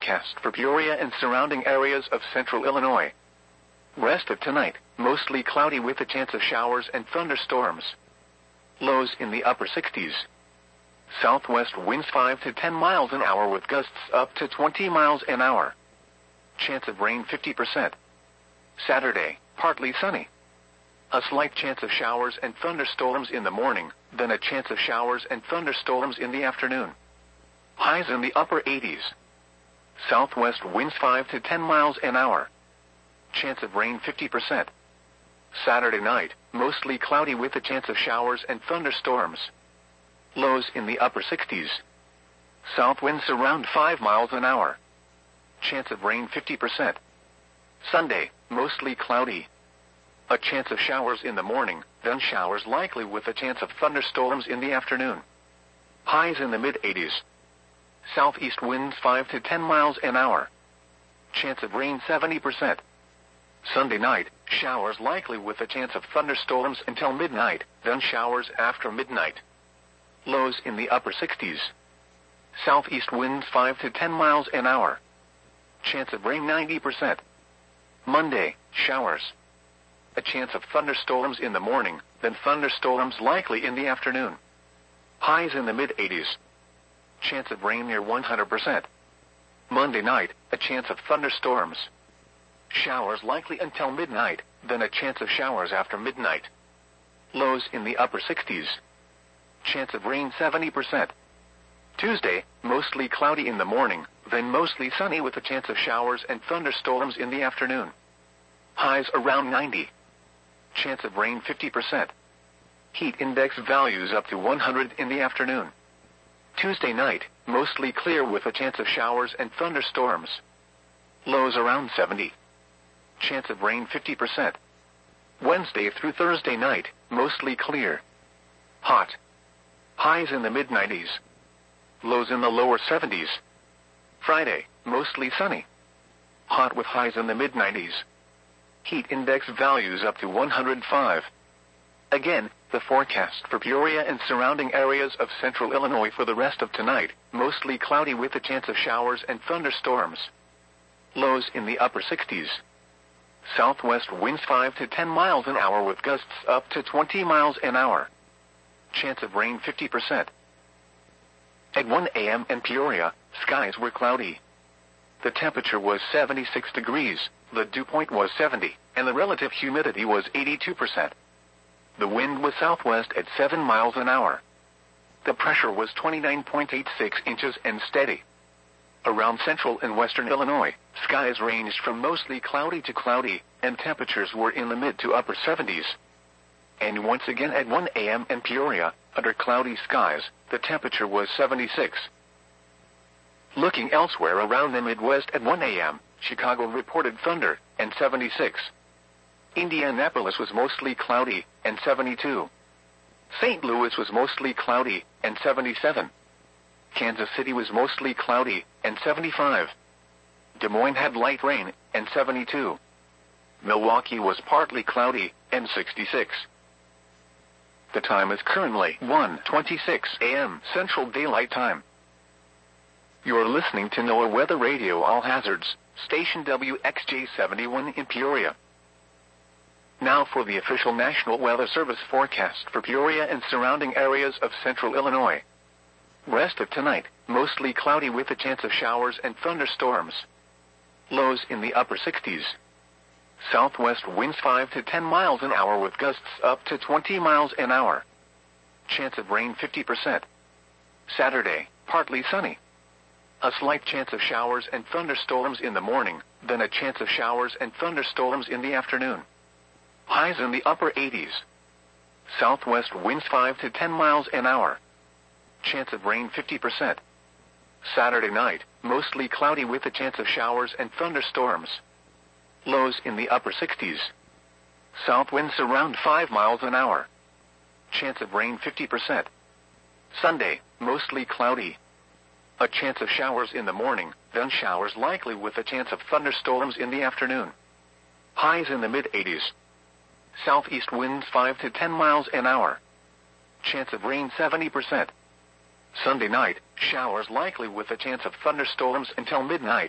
forecast for Peoria and surrounding areas of central Illinois. Rest of tonight, mostly cloudy with a chance of showers and thunderstorms. Lows in the upper 60s. Southwest winds 5 to 10 miles an hour with gusts up to 20 miles an hour. Chance of rain 50%. Saturday, partly sunny. A slight chance of showers and thunderstorms in the morning, then a chance of showers and thunderstorms in the afternoon. Highs in the upper 80s. Southwest winds 5 to 10 miles an hour. Chance of rain 50%. Saturday night, mostly cloudy with a chance of showers and thunderstorms. Lows in the upper 60s. South winds around 5 miles an hour. Chance of rain 50%. Sunday, mostly cloudy. A chance of showers in the morning, then showers likely with a chance of thunderstorms in the afternoon. Highs in the mid-80s. Southeast winds 5 to 10 miles an hour. Chance of rain 70%. Sunday night, showers likely with a chance of thunderstorms until midnight, then showers after midnight. Lows in the upper 60s. Southeast winds 5 to 10 miles an hour. Chance of rain 90%. Monday, showers. A chance of thunderstorms in the morning, then thunderstorms likely in the afternoon. Highs in the mid-80s. Chance of rain near 100%. Monday night, a chance of thunderstorms. Showers likely until midnight, then a chance of showers after midnight. Lows in the upper 60s. Chance of rain 70%. Tuesday, mostly cloudy in the morning, then mostly sunny with a chance of showers and thunderstorms in the afternoon. Highs around 90. Chance of rain 50%. Heat index values up to 100 in the afternoon. Tuesday night, mostly clear with a chance of showers and thunderstorms. Lows around 70. Chance of rain 50%. Wednesday through Thursday night, mostly clear. Hot. Highs in the mid-90s. Lows in the lower 70s. Friday, mostly sunny. Hot with highs in the mid-90s. Heat index values up to 105. Again, the forecast for Peoria and surrounding areas of central Illinois for the rest of tonight, mostly cloudy with a chance of showers and thunderstorms. Lows in the upper 60s. Southwest winds 5 to 10 miles an hour with gusts up to 20 miles an hour. Chance of rain 50%. At 1 a.m. in Peoria, skies were cloudy. The temperature was 76 degrees, the dew point was 70, and the relative humidity was 82%. The wind was southwest at 7 miles an hour. The pressure was 29.86 inches and steady. Around central and western Illinois, skies ranged from mostly cloudy to cloudy, and temperatures were in the mid to upper 70s. And once again at 1 a.m. in Peoria, under cloudy skies, the temperature was 76. Looking elsewhere around the Midwest at 1 a.m., Chicago reported thunder, and 76. Indianapolis was mostly cloudy, and 72. St. Louis was mostly cloudy, and 77. Kansas City was mostly cloudy, and 75. Des Moines had light rain, and 72. Milwaukee was partly cloudy, and 66. The time is currently 1:26 a.m. Central Daylight Time. You're listening to NOAA Weather Radio All Hazards, station WXJ71 in Peoria. Now for the official National Weather Service forecast for Peoria and surrounding areas of central Illinois. Rest of tonight, mostly cloudy with a chance of showers and thunderstorms. Lows in the upper 60s. Southwest winds 5 to 10 miles an hour with gusts up to 20 miles an hour. Chance of rain 50%. Saturday, partly sunny. A slight chance of showers and thunderstorms in the morning, then a chance of showers and thunderstorms in the afternoon. Highs in the upper 80s. Southwest winds 5 to 10 miles an hour. Chance of rain 50%. Saturday night, mostly cloudy with a chance of showers and thunderstorms. Lows in the upper 60s. South winds around 5 miles an hour. Chance of rain 50%. Sunday, mostly cloudy. A chance of showers in the morning, then showers likely with a chance of thunderstorms in the afternoon. Highs in the mid-80s. Southeast winds 5 to 10 miles an hour. Chance of rain 70%. Sunday night, showers likely with a chance of thunderstorms until midnight.